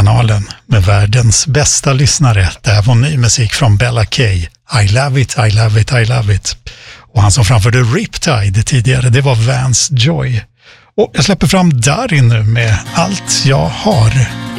kanalen med världens bästa lyssnare. Det här var ny musik från Bella K. I love it, I love it, I love it. Och han som framförde Riptide tidigare, det var Vance Joy. Och jag släpper fram Darin nu med Allt jag har.